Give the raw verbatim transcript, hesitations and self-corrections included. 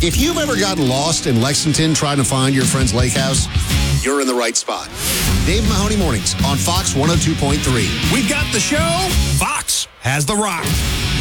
If you've ever gotten lost in Lexington trying to find your friend's lake house, you're in the right spot. Dave Mahoney Mornings on Fox one oh two point three. We've got the show. Fox has the rock.